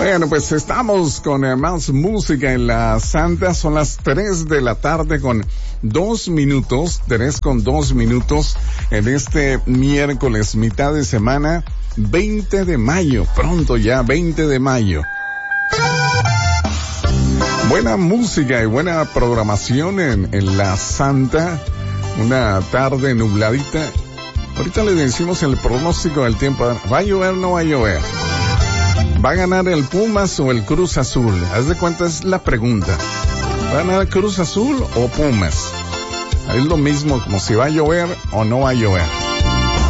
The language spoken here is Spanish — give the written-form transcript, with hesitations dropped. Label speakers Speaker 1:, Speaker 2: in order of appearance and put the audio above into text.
Speaker 1: Bueno, pues estamos con más música en la Santa. Son las 3 de la tarde con 2 minutos, 3 con 2 minutos en este miércoles, mitad de semana, 20 de mayo, pronto ya, 20 de mayo. Buena música y buena programación en la Santa, una tarde nubladita. Ahorita le decimos el pronóstico del tiempo. ¿Va a llover o no va a llover? ¿Va a ganar el Pumas o el Cruz Azul? Haz de cuenta, es la pregunta. ¿Va a ganar Cruz Azul o Pumas? Es lo mismo como si va a llover o no va a llover.